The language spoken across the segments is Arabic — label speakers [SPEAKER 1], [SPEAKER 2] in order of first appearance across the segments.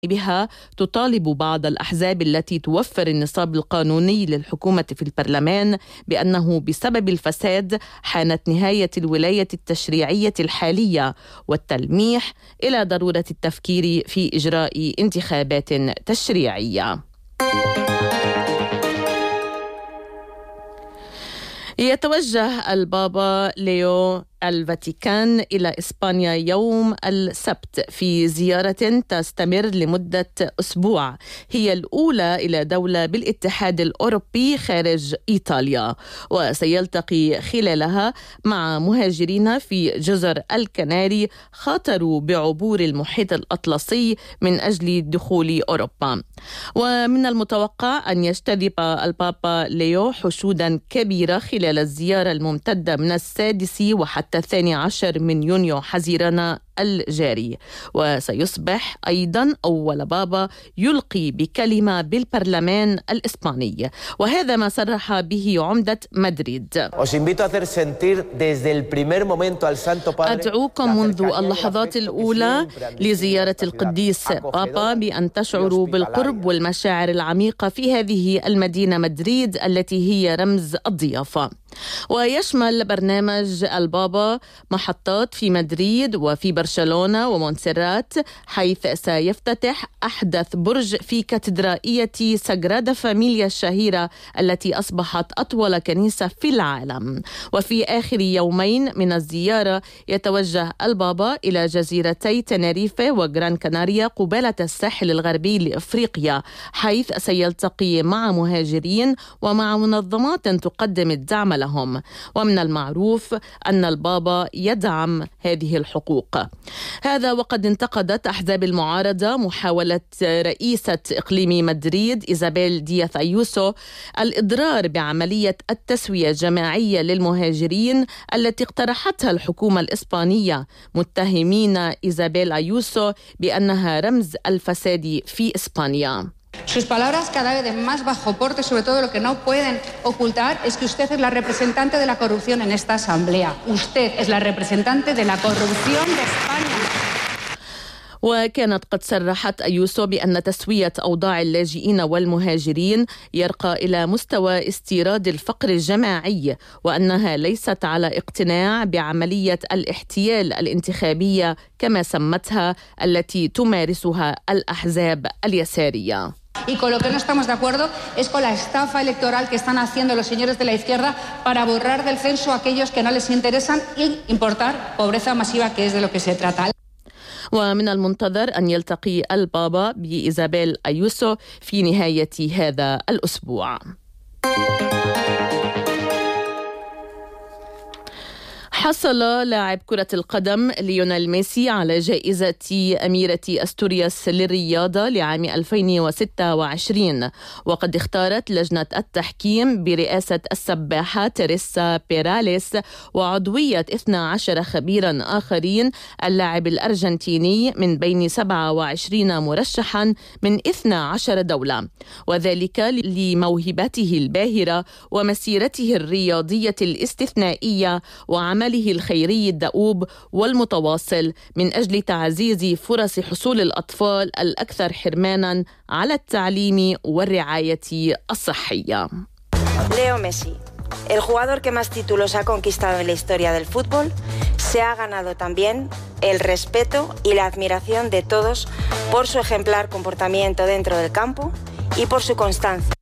[SPEAKER 1] بها تطالب بعض الأحزاب التي توفر النصاب القانوني للحكومة في البرلمان بأنه بسبب الفساد حانت نهاية الولاية التشريعية الحالية، والتلميح إلى ضرورة التفكير في إجراء انتخابات تشريعية. يتوجه البابا ليو الفاتيكان إلى إسبانيا يوم السبت في زيارة تستمر لمدة أسبوع، هي الأولى إلى دولة بالاتحاد الأوروبي خارج إيطاليا، وسيلتقي خلالها مع مهاجرين في جزر الكناري خاطروا بعبور المحيط الأطلسي من أجل دخول أوروبا. ومن المتوقع أن يجتذب البابا ليو حشودا كبيرة خلال الزيارة الممتدة من 6 وحتى 12 من يونيو حزيران الجاري، وسيصبح أيضا أول بابا يلقي بكلمة بالبرلمان الإسباني، وهذا ما صرح به عمدة مدريد. أدعوكم منذ اللحظات الأولى لزيارة القديس بابا بأن تشعروا بالقرب والمشاعر العميقة في هذه المدينة مدريد التي هي رمز الضيافة. ويشمل برنامج البابا محطات في مدريد وفي برشلونة ومونسيرات، حيث سيفتتح أحدث برج في كاتدرائية ساغرادا فاميليا الشهيرة التي أصبحت أطول كنيسة في العالم. وفي آخر يومين من الزيارة يتوجه البابا إلى جزيرتي تنريفة وغران كاناريا قبالة الساحل الغربي لإفريقيا، حيث سيلتقي مع مهاجرين ومع منظمات تقدم الدعم لهم. ومن المعروف أن البابا يدعم هذه الحقوق. هذا وقد انتقدت أحزاب المعارضة محاولة رئيسة إقليم مدريد إيزابيل دياث أيوسو الإضرار بعملية التسوية الجماعية للمهاجرين التي اقترحتها الحكومة الإسبانية، متهمين إيزابيل أيوسو بأنها رمز الفساد في إسبانيا.
[SPEAKER 2] Sus palabras cada vez de más bajo porte, sobre todo lo que no pueden ocultar es que usted es la representante de la corrupción en esta asamblea. Usted es la representante de la corrupción de España.
[SPEAKER 1] وكانت قد صرحت أيوسو بأن تسوية أوضاع اللاجئين والمهاجرين يرقى إلى مستوى استيراد الفقر الجماعي، وأنها ليست على اقتناع بعملية الاحتيال الانتخابية كما سمتها التي تمارسها الأحزاب اليسارية.
[SPEAKER 2] Y con lo que no estamos de acuerdo es con la estafa electoral que están haciendo los señores de la izquierda para borrar del censo a aquellos que no les interesan y importar pobreza masiva, que es de lo que se trata.
[SPEAKER 1] ومن المنتظر أن يلتقي البابا بإيزابيل أيوسو في نهاية هذا الأسبوع. حصل لاعب كرة القدم ليونيل ميسي على جائزة أميرة أستورياس للرياضة لعام 2026، وقد اختارت لجنة التحكيم برئاسة السباحة تيريسا بيراليس وعضوية 12 خبيرا آخرين اللاعب الأرجنتيني من بين 27 مرشحا من 12 دولة، وذلك لموهبته الباهرة ومسيرته الرياضية الاستثنائية وعمله الخيري الدؤوب والمتواصل من أجل تعزيز فرص حصول الأطفال الأكثر حرمانا على التعليم والرعاية الصحية.
[SPEAKER 3] Leo Messi, el jugador que más títulos ha conquistado en la historia del fútbol, se ha ganado también el respeto y la admiración de todos por su ejemplar comportamiento dentro del campo y por su constancia.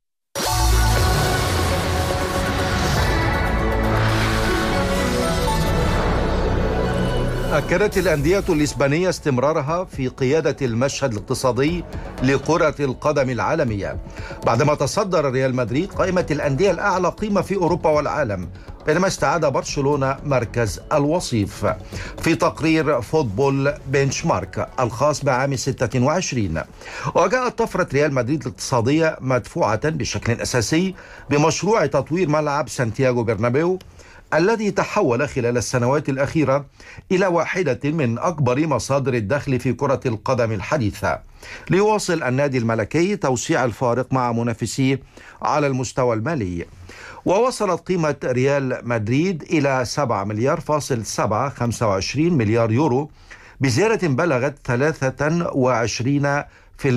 [SPEAKER 4] أكدت الأندية الإسبانية استمرارها في قيادة المشهد الاقتصادي لكرة القدم العالمية بعدما تصدر ريال مدريد قائمة الأندية الأعلى قيمة في أوروبا والعالم، بينما استعاد برشلونة مركز الوصيف في تقرير فوتبول بنشمارك الخاص بعام 26. وجاءت طفرة ريال مدريد الاقتصادية مدفوعة بشكل أساسي بمشروع تطوير ملعب سانتياغو برنابيو الذي تحول خلال السنوات الأخيرة إلى واحدة من أكبر مصادر الدخل في كرة القدم الحديثة، ليواصل النادي الملكي توسيع الفارق مع منافسيه على المستوى المالي. ووصلت قيمة ريال مدريد إلى 7.725 مليار يورو بزيادة بلغت 23